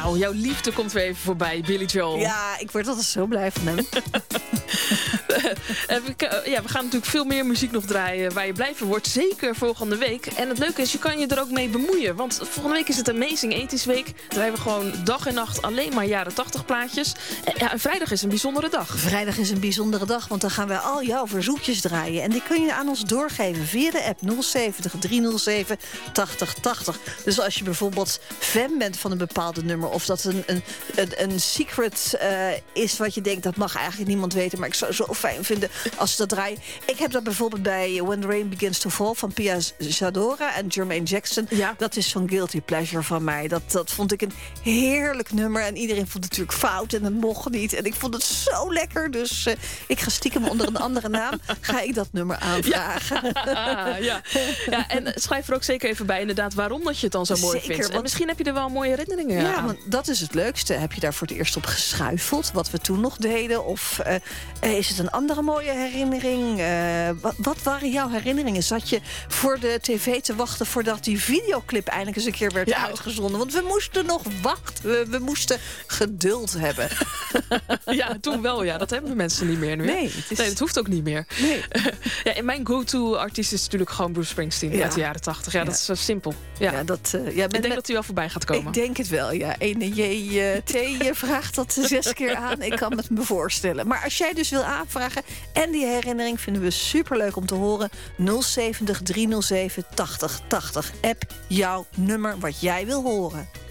Nou, jouw liefde komt weer even voorbij, Billy Joel. Ja, ik word altijd zo blij van hem. We gaan natuurlijk veel meer muziek nog draaien waar je blij van wordt. Zeker volgende week. En het leuke is, je kan je er ook mee bemoeien. Want volgende week is het Amazing 80s Week. Dan draaien we gewoon dag en nacht alleen maar jaren 80 plaatjes. En vrijdag is een bijzondere dag. Vrijdag is een bijzondere dag, want dan gaan we al jouw verzoekjes draaien. En die kun je aan ons doorgeven via de app 070 307 8080. Dus als je bijvoorbeeld fan bent van een bepaalde nummer, of dat een secret is wat je denkt, dat mag eigenlijk niemand weten, maar ik zou zo fijn vinden als ze dat draaien. Ik heb dat bijvoorbeeld bij When the Rain Begins to Fall van Pia Zadora en Jermaine Jackson. Ja. Dat is zo'n guilty pleasure van mij. Dat vond ik een heerlijk nummer. En iedereen vond het natuurlijk fout en het mocht niet. En ik vond het zo lekker. Dus ik ga stiekem onder een andere naam ga ik dat nummer aanvragen. Ja, en schrijf er ook zeker even bij inderdaad waarom dat je het dan zo mooi Zeker, vindt. En misschien heb je er wel mooie herinneringen aan. Ja, want dat is het leukste. Heb je daar voor het eerst op geschuifeld, wat we toen nog deden? Of is het een andere mooie herinnering? Wat waren jouw herinneringen? Zat je voor de tv te wachten voordat die videoclip eindelijk eens een keer werd uitgezonden? Want we moesten nog wachten. We moesten geduld hebben. Ja, toen wel. Ja, dat hebben mensen niet meer nu. Nee, dat hoeft ook niet meer. Nee. Ja, en mijn go-to-artiest is natuurlijk gewoon Bruce Springsteen uit de jaren 80. Ja, dat is zo simpel. Ja. Ik denk dat hij wel voorbij gaat komen. Ik denk het wel, ja. Ene JT, je vraagt dat 6 keer aan. Ik kan het me voorstellen. Maar als jij dus wil aanvragen en die herinnering vinden we superleuk om te horen. 070 307 8080. App jouw nummer wat jij wil horen.